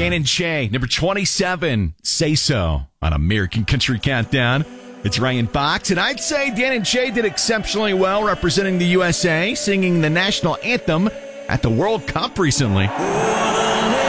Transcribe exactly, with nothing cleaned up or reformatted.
Dan and Shay, number twenty-seven, Say So, on American Country Countdown. It's Ryan Fox, and I'd say Dan and Shay did exceptionally well representing the U S A, singing the national anthem at the World Cup recently.